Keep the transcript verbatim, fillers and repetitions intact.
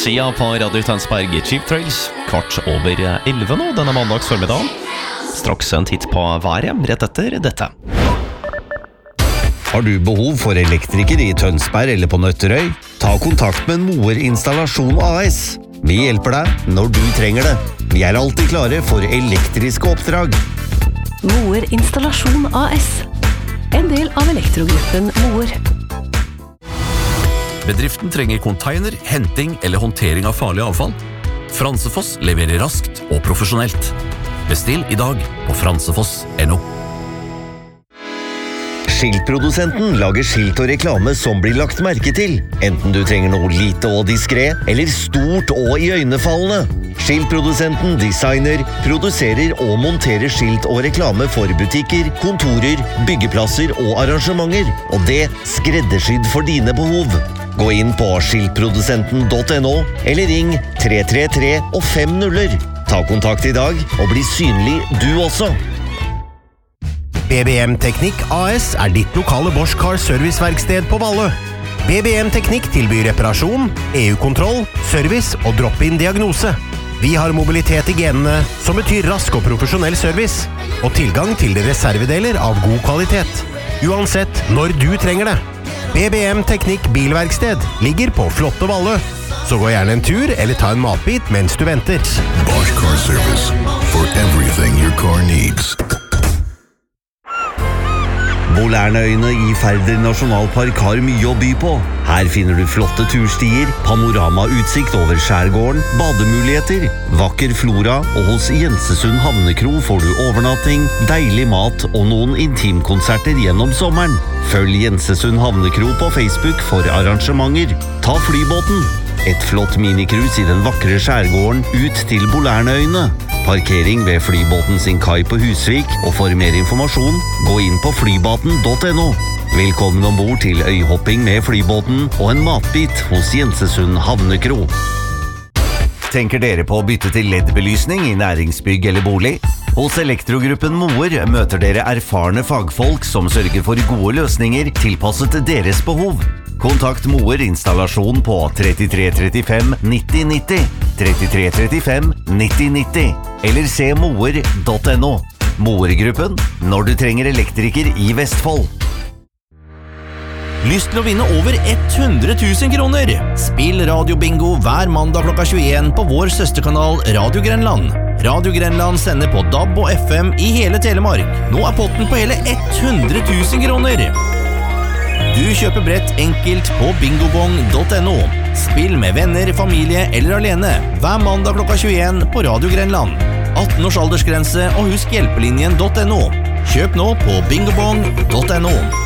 Sia på Radio Tønsberg, Cheap Thrills. Kvart over elleve nå, denne mandags formiddag. Straks en titt på været, rett etter dette. Har du behov for elektriker i Tønsberg eller på Nøtterøy? Ta kontakt med Moer Installasjon A S. Vi hjelper deg når du trenger det. Vi er alltid klare for elektriske oppdrag. Moer Installasjon A S. En del av elektrogruppen Moer. Bedriften trenger container, henting eller håndtering av farlig avfall. Fransefoss leverer raskt og profesjonelt. Bestill i dag på fransefoss punktum no. Skiltprodusenten lager skilt og reklame som blir lagt merke til, enten du trenger noe lite og diskret, eller stort og iøynefallende. Skiltprodusenten designer, produserer og monterer skilt og reklame for butikker, kontorer, byggeplasser og arrangementer, og det skreddersydd for dine behov. Gå inn på skiltprodusenten punktum no, eller ring tre tre tre og fem nuller. Ta kontakt i dag, og bli synlig du også. B B M Teknikk A S er ditt lokale Bosch Car serviceverksted på Valle. B B M Teknikk tilbyr reparasjon, E U-kontroll, service og drop-in diagnose. Vi har mobilitet i genene, som betyr rask og profesjonell service, og tilgang til reservedeler av god kvalitet. Uansett når du trenger det. B B M Teknikk bilverksted ligger på flotte Valle. Så gå gjerne en tur eller ta en matbit mens du venter. Bosch Car Service, for everything your car needs. Bolærneøyene i Færder Nasjonalpark har mye å by på. Her finner du flotte turstier, panoramautsikt over skjærgården, bademuligheter, vakker flora, og hos Jensesund Havnekro får du overnatting, deilig mat og noen intimkonserter gjennom sommeren. Følg Jensesund Havnekro på Facebook for arrangementer. Ta flybåten! Et flott minikrus i den vakre skjærgården ut til Bolærneøyene. Parkering ved flybåten sin kai på Husvik, og for mer informasjon, gå inn på flybåten punktum no. Velkommen ombord til øyhopping med flybåten og en matbit hos Jensesund Havnekro. Tenker dere på å bytte til L E D-belysning i næringsbygg eller bolig? Hos Elektrogruppen Moer møter dere erfarne fagfolk som sørger for gode løsninger tilpasset deres behov. Kontakt Moer Installasjon på tre tre tre fem nitti nitti, tre tre tre fem nitti nitti, eller se moer punktum no. Moer-gruppen, når du trenger elektriker i Vestfold. Lyst til å vinne over hundre tusen kroner? Spill Radio Bingo hver mandag klokka tjueen på vår søsterkanal Radio Grenland. Radio Grenland sender på D A B og F M i hele Telemark. Nå er potten på hele hundre tusen kroner. Du kjøper brett enkelt på bingobong punktum no. Spill med venner, familie eller alene hver mandag klokka tjueen på Radio Grenland. atten års aldersgrense, og husk hjelpelinjen punktum no. Kjøp nå på bingobong punktum no.